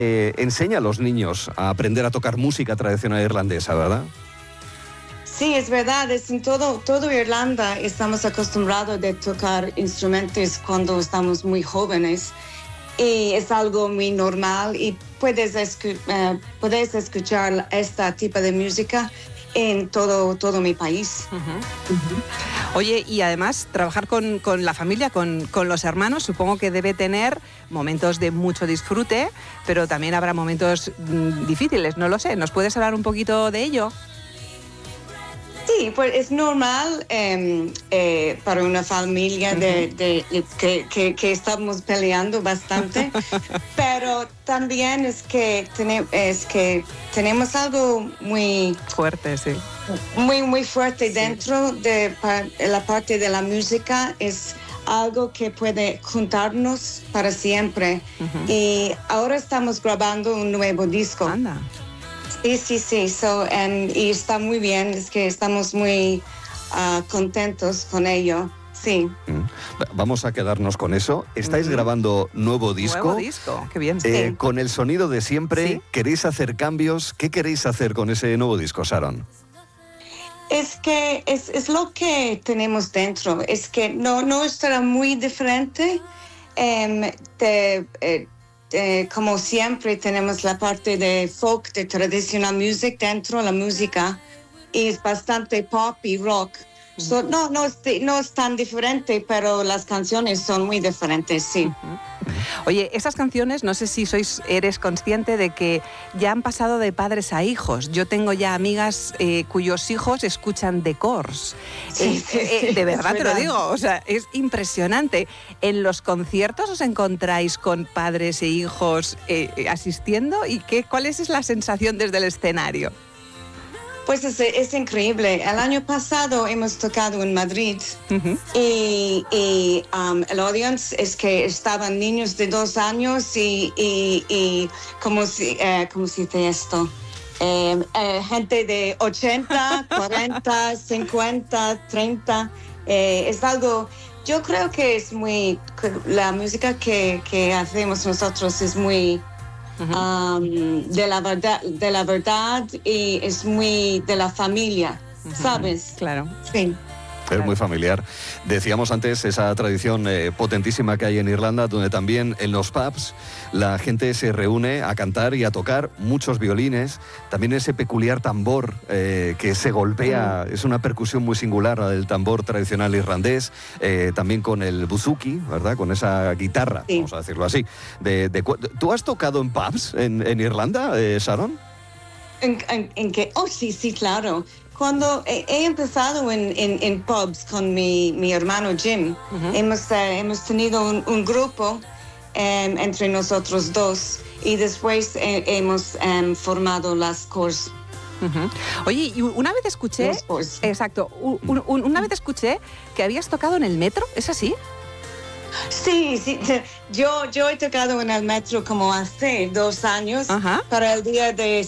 enseña a los niños a aprender a tocar música tradicional irlandesa, ¿verdad? Sí, es verdad, es en todo Irlanda estamos acostumbrados a tocar instrumentos cuando estamos muy jóvenes y es algo muy normal y puedes escuchar este tipo de música en todo mi país. Oye, y además trabajar con la familia, con los hermanos, supongo que debe tener momentos de mucho disfrute, pero también habrá momentos difíciles, no lo sé. ¿Nos puedes hablar un poquito de ello? Sí, pues es normal para una familia que estamos peleando bastante, pero también es que tenemos algo muy fuerte, sí. Muy fuerte dentro de la parte de la música. Es algo que puede juntarnos para siempre. Y ahora estamos grabando un nuevo disco. Anda. Sí. Y está muy bien, es que estamos muy contentos con ello. Sí. Vamos a quedarnos con eso. ¿Estáis grabando nuevo disco? Nuevo disco, qué bien. Sí. Con el sonido de siempre, ¿sí? ¿Queréis hacer cambios? ¿Qué queréis hacer con ese nuevo disco, Sharon? Es que es lo que tenemos dentro. Es que no estará muy diferente como siempre tenemos la parte de folk, de traditional music dentro la música y es bastante pop y rock. No es tan diferente, pero las canciones son muy diferentes, sí. Oye, esas canciones, no sé si eres consciente de que ya han pasado de padres a hijos. Yo tengo ya amigas cuyos hijos escuchan The Corrs. Sí, de verdad te lo digo, o sea, es impresionante. ¿En los conciertos os encontráis con padres e hijos asistiendo? ¿Y cuál es la sensación desde el escenario? Pues es increíble. El año pasado hemos tocado en Madrid y el audience es que estaban niños de 2 años y ¿cómo se dice esto? Gente de 80, 40, 50, 30. Es algo, yo creo que es la música que hacemos nosotros es muy... de la verdad y es muy de la familia, ¿sabes? Claro. Sí. Es muy familiar. Decíamos antes esa tradición potentísima que hay en Irlanda, donde también en los pubs la gente se reúne a cantar y a tocar muchos violines. También ese peculiar tambor que se golpea, es una percusión muy singular, la del tambor tradicional irlandés. También con el buzuki, ¿verdad? Con esa guitarra, sí, vamos a decirlo así. ¿Tú has tocado en pubs en Irlanda, Sharon? ¿En qué? Oh, sí, claro. Cuando he empezado en pubs con mi hermano Jim, hemos tenido un grupo entre nosotros dos y después hemos formado las Corrs. Oye, y una vez escuché... Exacto. Una vez escuché que habías tocado en el metro, ¿es así? Sí. Yo he tocado en el metro como hace 2 años para el día de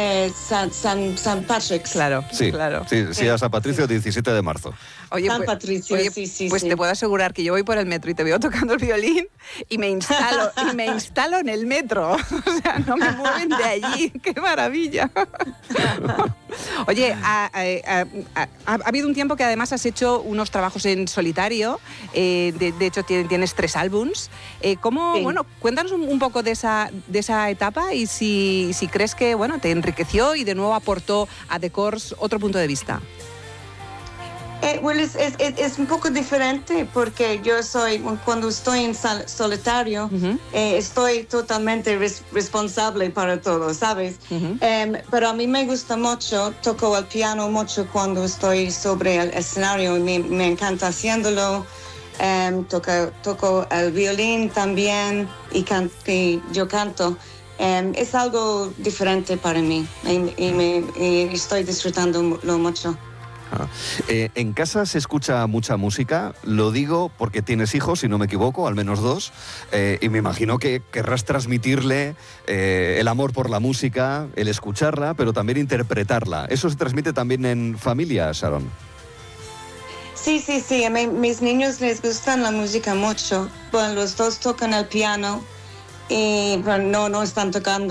San Patrick's. Claro, sí, claro. Sí, a San Patricio, 17 de marzo. Oye, San Patricio, sí. Pues te puedo asegurar que yo voy por el metro y te veo tocando el violín y me instalo en el metro. O sea, no me mueven de allí. ¡Qué maravilla! Oye, ha habido un tiempo que además has hecho unos trabajos en solitario. De hecho, tienes 3 álbums. Bueno, cuéntanos un poco de esa etapa y si crees que te enriqueció y de nuevo aportó a The Corrs otro punto de vista. Es un poco diferente porque cuando estoy en solitario, estoy totalmente responsable para todo, ¿sabes? Pero a mí me gusta mucho, toco el piano mucho cuando estoy sobre el escenario y me encanta haciéndolo. Toco el violín también y yo canto. Es algo diferente para mí y estoy disfrutándolo mucho. En casa se escucha mucha música, lo digo porque tienes hijos, si no me equivoco, al menos 2, y me imagino que querrás transmitirle el amor por la música, el escucharla, pero también interpretarla. ¿Eso se transmite también en familia, Sharon? Sí. A mis niños les gusta la música mucho. Bueno, los 2 tocan el piano y bueno, no están tocando